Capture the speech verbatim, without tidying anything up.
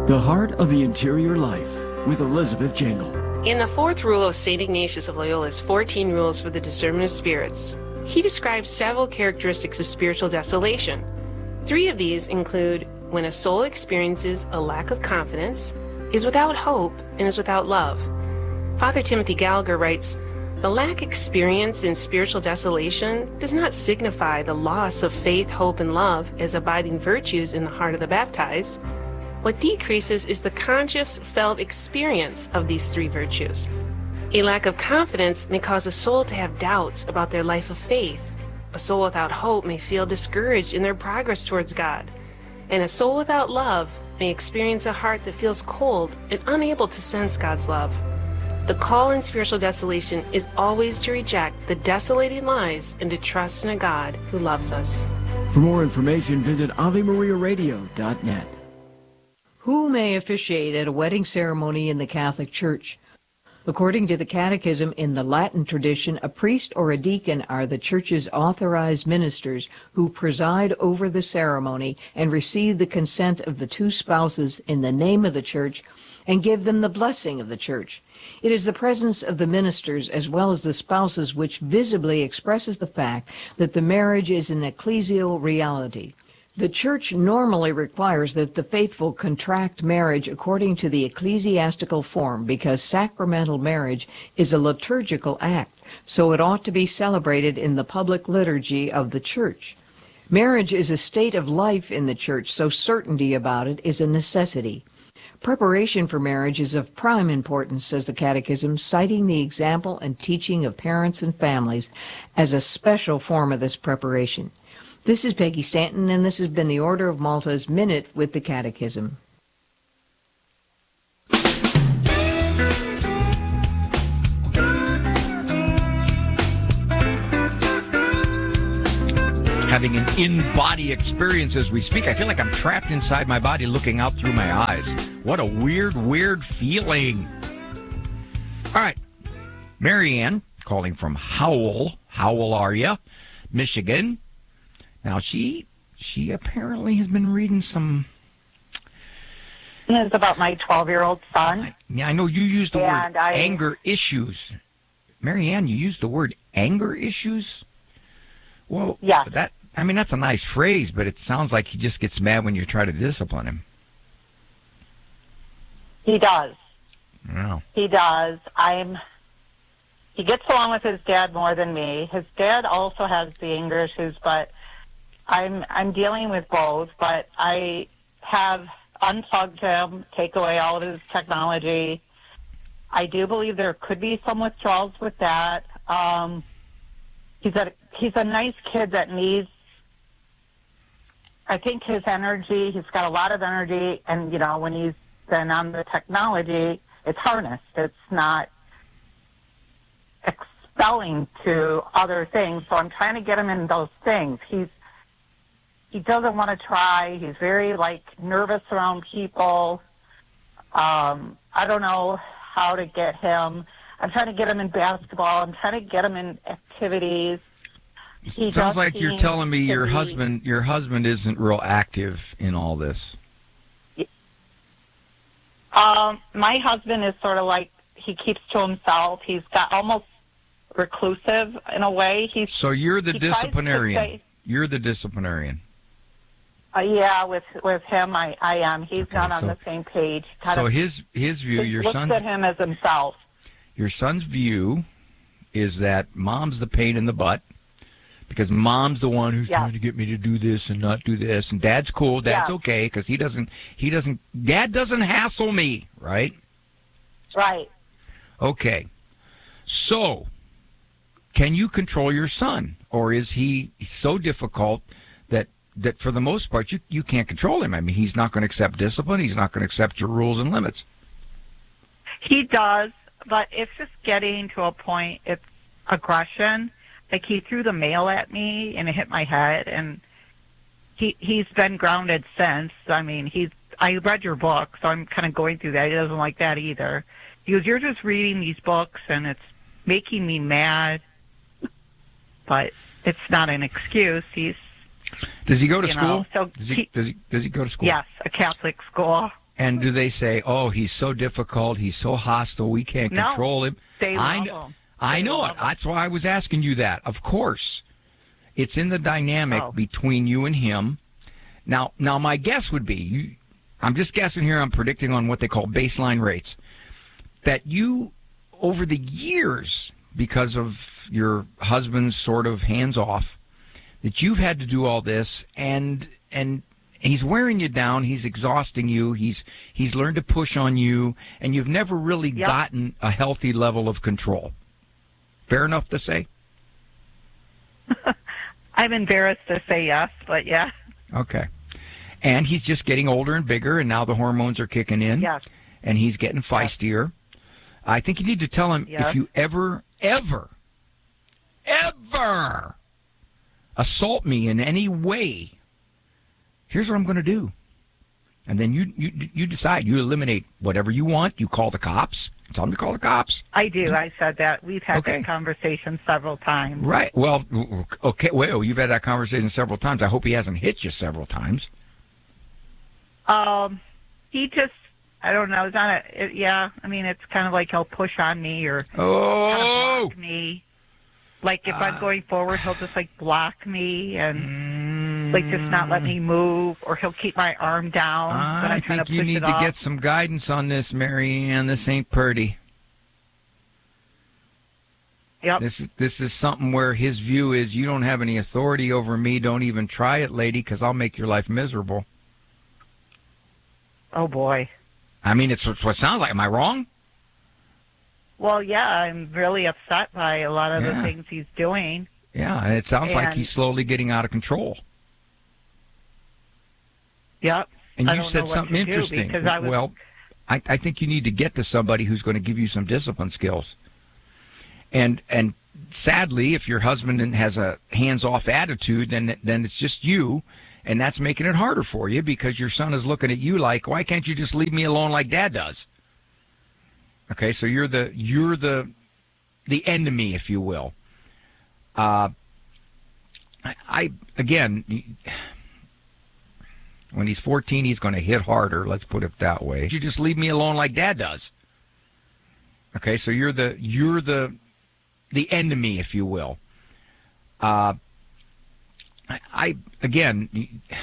The Heart of the Interior Life with Elizabeth Jangle. In the fourth rule of Saint Ignatius of Loyola's fourteen Rules for the Discernment of Spirits, he describes several characteristics of spiritual desolation. Three of these include when a soul experiences a lack of confidence, is without hope, and is without love. Father Timothy Gallagher writes, "The lack experienced in spiritual desolation does not signify the loss of faith, hope, and love as abiding virtues in the heart of the baptized. What decreases is the conscious, felt experience of these three virtues. A lack of confidence may cause a soul to have doubts about their life of faith. A soul without hope may feel discouraged in their progress towards God. And a soul without love may experience a heart that feels cold and unable to sense God's love. The call in spiritual desolation is always to reject the desolating lies and to trust in a God who loves us." For more information, visit Ave Maria Radio dot net. Who may officiate at a wedding ceremony in the Catholic Church? According to the Catechism, in the Latin tradition, a priest or a deacon are the Church's authorized ministers who preside over the ceremony and receive the consent of the two spouses in the name of the Church and give them the blessing of the Church. It is the presence of the ministers as well as the spouses which visibly expresses the fact that the marriage is an ecclesial reality. The Church normally requires that the faithful contract marriage according to the ecclesiastical form because sacramental marriage is a liturgical act, so it ought to be celebrated in the public liturgy of the Church. Marriage is a state of life in the Church, so certainty about it is a necessity. Preparation for marriage is of prime importance, says the Catechism, citing the example and teaching of parents and families as a special form of this preparation. This is Peggy Stanton, and this has been the Order of Malta's Minute with the Catechism. Having an in-body experience as we speak. I feel like I'm trapped inside my body looking out through my eyes. What a weird, weird feeling. All right. Marianne, calling from Howell. Howell, are you? Michigan. Now, she she apparently has been reading some... It's about my twelve-year-old son. I, yeah, I know you used the and word I, anger issues. Marianne, you used the word anger issues? Well, yeah. that I mean, that's a nice phrase, but it sounds like he just gets mad when you try to discipline him. He does. Wow. He does. I'm... He gets along with his dad more than me. His dad also has the anger issues, but I'm I'm dealing with both. But I have unplugged him, take away all of his technology. I do believe there could be some withdrawals with that. Um, he's a he's a nice kid that needs. I think his energy. He's got a lot of energy, and you know when he's been on the technology, it's harnessed. It's not expelling to other things. So I'm trying to get him in those things. He's he doesn't want to try. He's very like nervous around people. Um, I don't know how to get him. I'm trying to get him in basketball. I'm trying to get him in activities. He Sounds like you're telling me your be, husband your husband isn't real active in all this. Um, my husband is sort of like he keeps to himself. He's got almost reclusive in a way. He's so you're the he tries to disciplinarian. say- You're the disciplinarian. Uh, yeah, with with him, I, I am. He's Okay, not on so- the same page. Kind So of his his view, your looks son's at him as himself. your son's view is that mom's the pain in the butt because mom's the one who's Yeah. trying to get me to do this and not do this, and dad's cool, dad's Yeah. okay because he doesn't he doesn't dad doesn't hassle me, right? Right. Okay, so can you control your son, or is he so difficult that that for the most part you, you can't control him? I mean, he's not going to accept discipline. He's not going to accept your rules and limits. He does, but it's just getting to a point. It's aggression. Like he threw the mail at me and it hit my head, and he he's been grounded since. I mean, he's. I read your book, so I'm kind of going through that. He doesn't like that either. He goes, "You're just reading these books, and it's making me mad." But it's not an excuse. He's Does he go to You school? know, so does he, he- does he does he go to school? yes, a Catholic school. And do they say, "Oh, he's so difficult, he's so hostile, we can't No, control him"? they I love know, him. I They know it. love him. That's why I was asking you that. Of course, it's in the dynamic Oh. between you and him. Now, now, my guess would be, you, I'm just guessing here. I'm predicting on what they call baseline rates. That you, over the years, because of your husband's sort of hands off, that you've had to do all this, and and. He's wearing you down. He's exhausting you. He's he's learned to push on you, and you've never really Yep. gotten a healthy level of control. Fair enough to say? I'm embarrassed to say yes, but yeah. Okay. And he's just getting older and bigger, and now the hormones are kicking in. Yes. And he's getting feistier. I think you need to tell him, Yes. if you ever, ever, ever assault me in any way, here's what I'm going to do. And then you, you you decide. You eliminate whatever you want. You call the cops. Tell them to call the cops. I do. I said that. We've had Okay. that conversation several times. Right. Well, okay. Well, you've had that conversation several times. I hope he hasn't hit you several times. Um, he just, I don't know. It's not a, it, yeah, I mean, it's kind of like he'll push on me or kind of Oh! block me. Like if I'm going forward, he'll just like block me and like just not let me move, or he'll keep my arm down. but I I kind of think you push need it to off. get some guidance on this, Mary Ann. This ain't purty. Yep. This is this is something where his view is, you don't have any authority over me. Don't even try it, lady, because I'll make your life miserable. Oh boy. I mean, it's what it sounds like. Am I wrong? Well, yeah, I'm really upset by a lot of Yeah. the things he's doing. Yeah, and it sounds like And- he's slowly getting out of control. Yep. And I you don't said know what something to do interesting. because I was- Well, I, I think you need to get to somebody who's going to give you some discipline skills. And and sadly, if your husband has a hands-off attitude, then then it's just you, and that's making it harder for you because your son is looking at you like, why can't you just leave me alone like Dad does? Okay, so you're the you're the the enemy, if you will. Uh, I, I again, when he's fourteen, he's going to hit harder. Let's put it that way. You just leave me alone like Dad does. Okay, so you're the you're the the enemy, if you will. Uh, I, I again,